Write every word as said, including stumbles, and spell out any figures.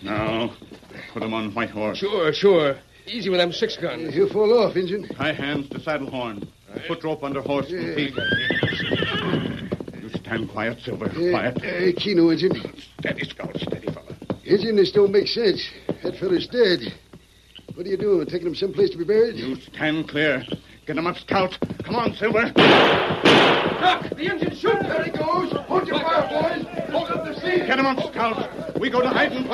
Now, put him on White Horse. Sure, sure. Easy with them six guns. He'll fall off, Injun. Tie hands to saddle horn. Right. Put rope under horse yeah. and feet. You stand quiet, Silver. Uh, quiet. Uh, Keno, Injun. Steady, Scout. Steady, fella. Injun, this don't make sense. That feller's dead. What are you doing? Taking him someplace to be buried? You stand clear. Get him up, Scout. Come on, Silver. Doc, the engine's shooting. There he goes. Hold your fire, boys. Hold up the seat. Get him up, Scout. We go to hiding place.